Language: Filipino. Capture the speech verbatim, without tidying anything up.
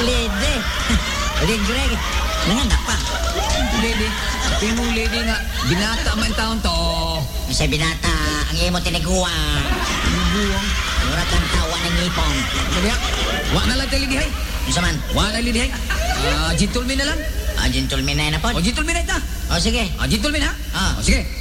Lady. Rig, rig. Nanganak pa. Lady, tingong lady nga, binata man taon to. Sa binata, ang imo tiniguwa. Buwang. Murat ang tawa ng ipong. Kaya, wa na lang tayo lidihay. Yung saman, Wa na lidihay. Ah, gentleman na lang. ah, gentleman na yun na po. O, gentleman na ito. O, sige. Ah, gentleman ha? Ah. O, sige.